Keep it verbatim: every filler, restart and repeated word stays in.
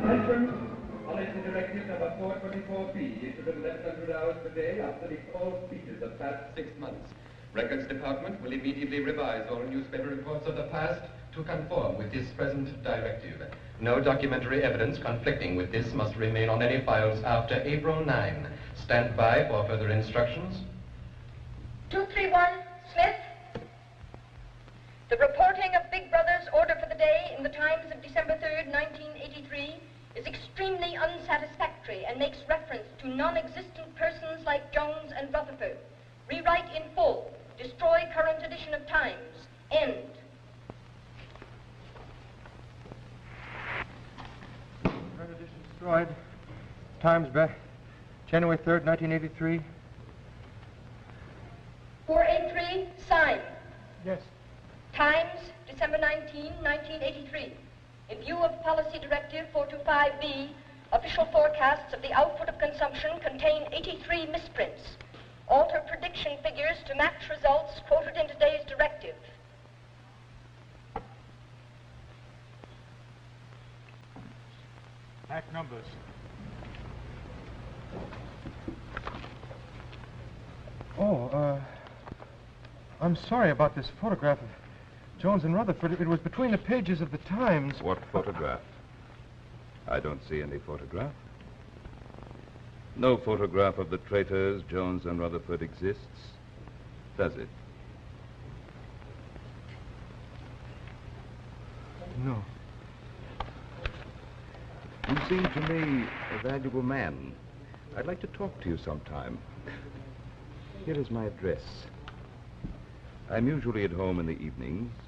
Attention! Policy Directive number four twenty-four B, issued at eleven hundred hours per day after the all speeches of past six months. Records Department will immediately revise all newspaper reports of the past to conform with this present directive. No documentary evidence conflicting with this must remain on any files after April ninth. Stand by for further instructions. two three one, Smith. The reporting of Big Brother's order for the day in the Times of December third, nineteen eighty-three is extremely unsatisfactory and makes reference to non-existent persons like Jones and Rutherford. Rewrite in full. Destroy current edition of Times. End. Current edition destroyed. Times back. January third, nineteen eighty-three. four eighty-three, sign. Yes. Times, December nineteenth, nineteen eighty-three. In view of Policy Directive four twenty-five B, official forecasts of the output of consumption contain eighty-three misprints. Alter prediction figures to match results quoted in today's directive. Back numbers. Oh, uh, I'm sorry about this photograph of Jones and Rutherford. It was between the pages of the Times. What photograph? I don't see any photograph. No photograph of the traitors, Jones and Rutherford, exists, does it? No. You seem to me a valuable man. I'd like to talk to you sometime. Here is my address. I'm usually at home in the evenings.